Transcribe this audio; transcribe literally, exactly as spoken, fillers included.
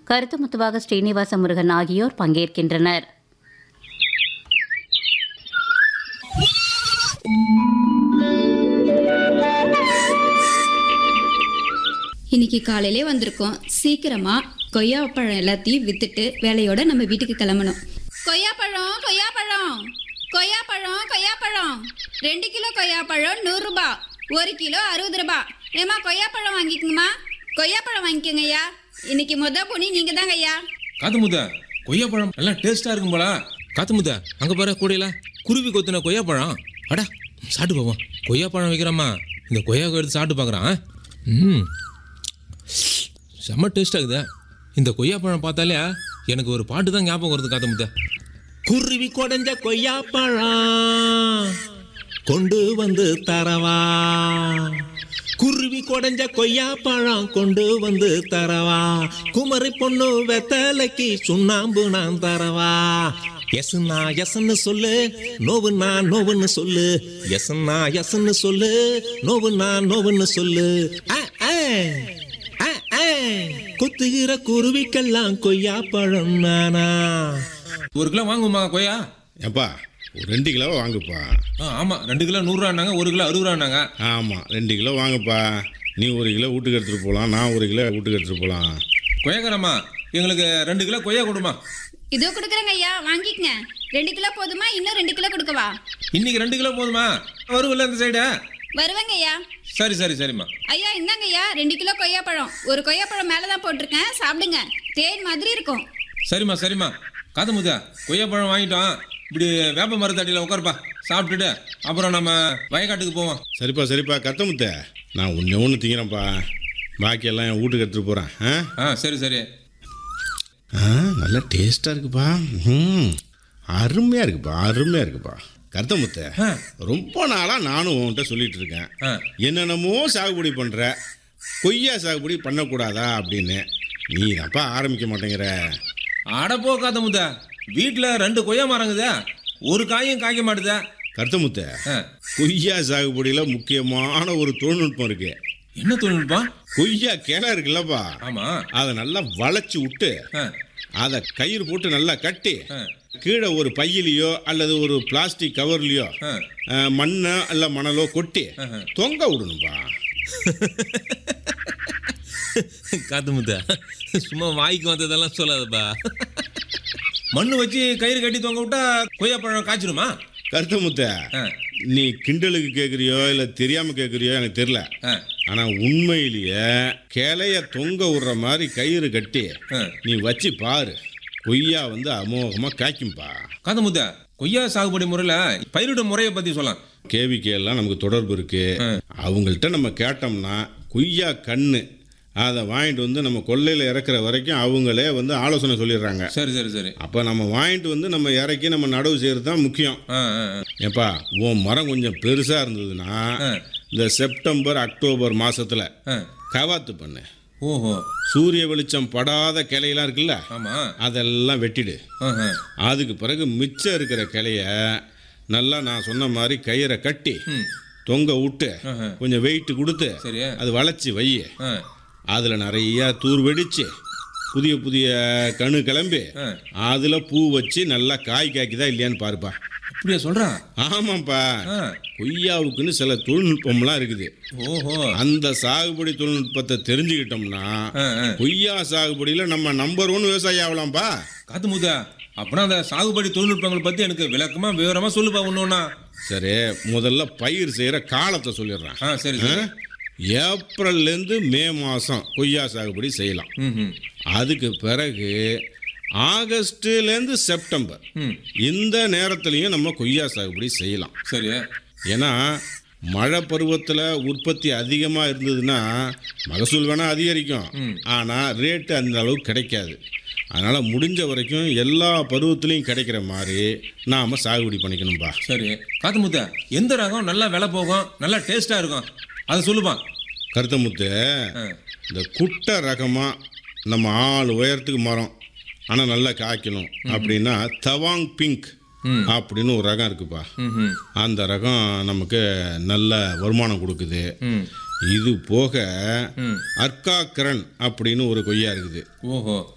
கருத்துமுத்துவாக ஸ்ரீனிவாச முருகன் ஆகியோர் பங்கேற்கின்றனர். இன்னைக்கு காலையிலே வந்திருக்கோம். சீக்கிரமா கொய்யா பழம் எல்லாத்தையும் வித்துட்டு வேலையோட நம்ம வீட்டுக்கு கிளம்பணும். கொய்யா பழம் கொய்யா பழம் கொய்யா பழம் கொய்யா பழம் ரெண்டு கிலோ கொய்யா பழம் நூறு ரூபாய், ஒரு கிலோ அறுபது ரூபாய். ஏமா கொய்யா பழம் வாங்கிக்கோங்கம்மா, கொய்யா பழம் வாங்கிக்கோங்க ஐயா. இன்னைக்கு முத பொண்ணி நீங்க தாங்க ஐயா. காத்து முத்த கொய்யா பழம் எல்லாம் டேஸ்டா இருக்கும் போல. காத்து முத்த அங்க பாரு கூடையில குருவி கொத்தின கொய்யா பழம். அடா சாப்பிட்டு போவோம். கொய்யா பழம் வைக்கிறோமா, இந்த கொய்யா எடுத்து சாப்பிட்டு பார்க்குறான். ம் செம்ம டேஸ்ட் ஆகுது. இந்த கொய்யா பழம் பார்த்தாலே எனக்கு ஒரு பாட்டு தான் ஞாபகம் வருது. காத்து முத்த குருவி கொடைஞ்ச கொய்யா பழம் கொண்டு வந்து தரவா, குருவி கொடைஞ்ச கொய்யா பழம் கொண்டு வந்து தரவா, குமரி பொண்ணு வெத்தலைக்கு சுண்ணாம்பு நான் தரவா. எஸ்னா எஸ்ன்னு சொல்லு, நோவுனா நோவுன்னு சொல்லு, எஸ்னா எஸ்ன்னு சொல்லு, நோவுனா நோவுன்னு சொல்லு. கொத்துகிற குருவிக்கெல்லாம் கொய்யா பழம் நானா. ஒரு கிலோ வாங்குமா கொய்யா? ஏப்பா ஒரு ரெண்டு கிலோ வாங்குப்பா. ஆ ஆமாம், ரெண்டு கிலோ நூறுரூவானாங்க, ஒரு கிலோ அறுபது ரூபானாங்க. ஆமாம் ரெண்டு கிலோ வாங்குப்பா. நீ ஒரு கிலோ வீட்டுக்கு எடுத்துகிட்டு போகலாம், நான் ஒரு கிலோ வீட்டுக்கு எடுத்துகிட்டு போகலாம். கொய்யாக்காரம்மா எங்களுக்கு ரெண்டு கிலோ கொய்யா கொடுமா. இதோ கொடுக்குறேங்க ஐயா, வாங்கிக்கங்க. ரெண்டு கிலோ போதுமா, இன்னும் ரெண்டு கிலோ கொடுக்கவா? இன்னைக்கு ரெண்டு கிலோ போதுமா? வருவில்ல இந்த சைடு? வருவேங்க ஐயா. சரி சரி சரிம்மா. ஐயா இந்தாங்க ஐயா, ரெண்டு கிலோ கொய்யா பழம். ஒரு கொய்யா பழம் மேலே தான் போட்டிருக்கேன், சாப்பிடுங்க. தேன் மாதிரி இருக்கும். சரிம்மா சரிம்மா. காத்து முத்த கொய்யா பழம் வாங்கிட்டோம். இப்படி வேப்ப மரத்தடியில் உட்காருப்பா, சாப்பிட்டுட்டு அப்புறம் நம்ம வயக்காட்டுக்கு போவோம். சரிப்பா சரிப்பா. கத்தமுத்த நான் ஒன்று ஒன்று திங்கிறேன்ப்பா, பாக்கியெல்லாம் என் வீட்டுக்கு எடுத்துகிட்டு போகிறேன். ஆ ஆ சரி சரி. ஆ நல்லா டேஸ்ட்டாக இருக்குப்பா. ம் அருமையாக இருக்குப்பா, அருமையாக இருக்குப்பா. கருத்தமுத்த ரொம்ப நாளாக நானும் உன்கிட்ட சொல்லிட்டு இருக்கேன், என்னென்னமோ சாகுபடி பண்ணுற, கொய்யா சாகுபடி பண்ணக்கூடாதா அப்படின்னு. நீ அப்பா ஆரம்பிக்க மாட்டேங்கிற. அடப்போ காத்த முத்த, வீட்டில் ரெண்டு கொய்யா மரங்குதா, ஒரு காயும் காய்க்க மாட்டுதா. கருத்தமுத்த கொய்யா சாகுபடியில் முக்கியமான ஒரு தொழில்நுட்பம் இருக்கு. என்ன தொழில்நுட்பம்? கொய்யா கிளை இருக்குல்லப்பா, ஆமாம், அதை நல்லா வளைச்சி விட்டு அதை கயிறு போட்டு நல்லா கட்டி கீழே ஒரு பையிலையோ அல்லது ஒரு பிளாஸ்டிக் கவர்லையோ மண்ணோ அல்ல மணலோ கொட்டி தொங்க விடணும்பா. காத்து முத்த சும்மா வாய்க்கு வந்ததெல்லாம் சொல்லாதப்பா. மண்ணு வச்சு கயிறு கட்டி தொங்க விட்டா கொய்யா பழம் காய்ச்சிடுமா? கருத்தமுத்த நீ கிண்டலுக்கு கேட்குறியோ இல்லை தெரியாமல் கேட்குறியோ எனக்கு தெரியல. ஆனால் உண்மையிலேயே கிளைய தொங்க விடுற மாதிரி கயிறு கட்டி நீ வச்சு பாரு, கொய்யா வந்து அமோகமாக காய்க்கும்பா. காத்து முத்த கொய்யா சாகுபடி முறையில் பயிரிடும் முறையை பற்றி சொல்லலாம். கேவிகே எல்லாம் நமக்கு தொடர்பு இருக்கு. அவங்கள்ட்ட நம்ம கேட்டோம்னா கொய்யா கண்ணு அதை வாங்கிட்டு வந்து நம்ம கொல்லையில் இறக்குற வரைக்கும் அவங்களே வந்து ஆலோசனை சொல்லிடுறாங்க. சரி சரி சரி. அப்போ நம்ம வாங்கிட்டு வந்து நம்ம இறக்கி நம்ம நடவு செய்கிறது தான் முக்கியம். ஏப்பா உன் மரம் கொஞ்சம் பெருசாக இருந்ததுன்னா இந்த செப்டம்பர் அக்டோபர் மாசத்துல கவாத்து பண்ணு. ஓஹோ. சூரிய வெளிச்சம் படாத கிளையெல்லாம் இருக்குல்ல, ஆமாம், அதெல்லாம் வெட்டிடு. அதுக்கு பிறகு மிச்சம் இருக்கிற கிளைய நல்லா நான் சொன்ன மாதிரி கயிறை கட்டி தொங்க விட்டு கொஞ்சம் வெயிட் கொடுத்து அது வளைச்சி வை. அதில் நிறைய தூர் வெடிச்சு புதிய புதிய கணு கிளம்பி அதில் பூ வச்சு நல்லா காய் காய்க்குதா இல்லையான்னு பாருப்பா. அப்படியா சொல்கிறா? ஆமாப்பா, கொய்யாவுக்குன்னு சில தொழில்நுட்பம்லாம் இருக்குது. ஓஹோ. அந்த சாகுபடி தொழில்நுட்பத்தை தெரிஞ்சுக்கிட்டோம்னா கொய்யா சாகுபடியில் நம்ம நம்பர் ஒன் விவசாயி ஆகலாம்ப்பா. காத்து முத்த அப்புறம் அந்த சாகுபடி தொழில்நுட்பங்கள் பற்றி எனக்கு விளக்கமாக விவரமாக சொல்லுப்பா. ஒன்றுன்னா சரி, முதல்ல பயிர் செய்கிற காலத்தை சொல்லிடுறேன். ஆ சரி. ஏப்ரல்லேருந்து மே மாதம் கொய்யா சாகுபடி செய்யலாம். அதுக்கு பிறகு ஆகஸ்ட்லேருந்து செப்டம்பர் இந்த நேரத்துலையும் நம்ம கொய்யா சாகுபடி செய்யலாம். சரி. ஏன்னா மழை பருவத்தில் உற்பத்தி அதிகமாக இருந்ததுன்னா மகசூல் வேணால் அதிகரிக்கும், ஆனால் ரேட்டு அந்த அளவுக்கு கிடைக்காது. அதனால் முடிஞ்ச வரைக்கும் எல்லா பருவத்துலேயும் கிடைக்கிற மாதிரி நாம் சாகுபடி பண்ணிக்கணும்பா. சரி. காத்து முத்த எந்த ரகம் நல்லா விலை போகும், நல்லா டேஸ்ட்டாக இருக்கும், அதை சொல்லுப்பான். கருத்தமுத்து இந்த குட்டை ரகமாக நம்ம ஆள் உயரத்துக்கு மரம் ஆனால் நல்லா காய்க்கணும் அப்படின்னா தவாங் பிங்க் அப்படின்னு ஒரு ரகம் இருக்குப்பா. அந்த ரகம் நமக்கு நல்ல வருமானம் கொடுக்குது. இது போக அர்க்கா கரண் அப்படின்னு ஒரு கொய்யா இருக்குது. ஓஹோ.